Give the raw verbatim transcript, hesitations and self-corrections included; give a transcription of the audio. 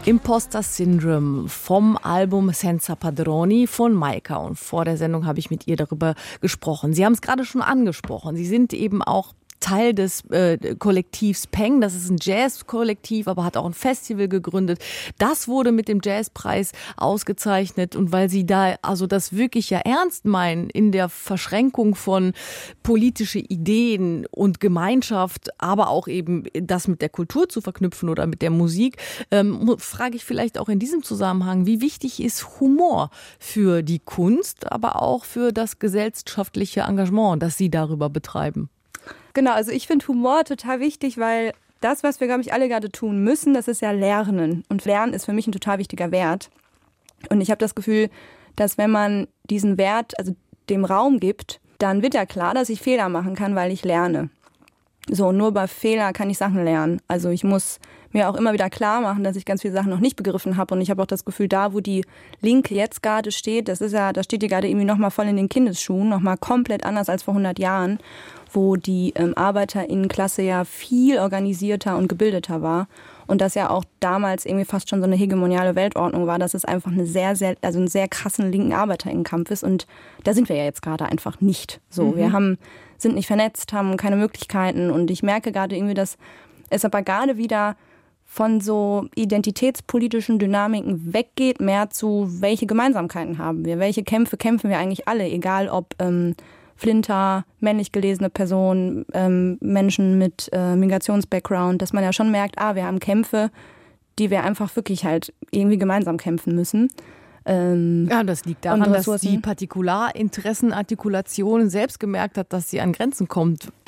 Imposter Syndrome vom Album Senza Padroni von Maika. Und vor der Sendung habe ich mit ihr darüber gesprochen. Sie haben es gerade schon angesprochen. Sie sind eben auch Teil des äh, Kollektivs Peng. Das ist ein Jazz-Kollektiv, aber hat auch ein Festival gegründet. Das wurde mit dem Jazzpreis ausgezeichnet. Und weil Sie da also das wirklich ja ernst meinen in der Verschränkung von politische Ideen und Gemeinschaft, aber auch eben das mit der Kultur zu verknüpfen oder mit der Musik, ähm, frage ich vielleicht auch in diesem Zusammenhang, wie wichtig ist Humor für die Kunst, aber auch für das gesellschaftliche Engagement, das Sie darüber betreiben? Genau, also ich finde Humor total wichtig, weil das, was wir, glaube ich, alle gerade tun müssen, das ist ja Lernen. Und Lernen ist für mich ein total wichtiger Wert. Und ich habe das Gefühl, dass wenn man diesen Wert, also dem Raum gibt, dann wird ja klar, dass ich Fehler machen kann, weil ich lerne. So, nur bei Fehler kann ich Sachen lernen. Also ich muss mir auch immer wieder klar machen, dass ich ganz viele Sachen noch nicht begriffen habe. Und ich habe auch das Gefühl, da, wo die Linke jetzt gerade steht, das ist ja, da steht die gerade irgendwie nochmal voll in den Kindesschuhen, nochmal komplett anders als vor hundert Jahren, wo die ähm, ArbeiterInnenklasse ja viel organisierter und gebildeter war. Und das ja auch damals irgendwie fast schon so eine hegemoniale Weltordnung war, dass es einfach eine sehr, sehr, also einen sehr krassen linken ArbeiterInnenkampf ist. Und da sind wir ja jetzt gerade einfach nicht so. Mhm. Wir haben, sind nicht vernetzt, haben keine Möglichkeiten. Und ich merke gerade irgendwie, dass es aber gerade wieder von so identitätspolitischen Dynamiken weggeht, mehr zu, welche Gemeinsamkeiten haben wir, welche Kämpfe kämpfen wir eigentlich alle, egal ob ähm, Flinter, männlich gelesene Personen, ähm, Menschen mit äh, Migrations-Background, dass man ja schon merkt, ah, wir haben Kämpfe, die wir einfach wirklich halt irgendwie gemeinsam kämpfen müssen. Ähm, ja, das liegt daran, dass die Partikularinteressenartikulation selbst gemerkt hat, dass sie an Grenzen kommt.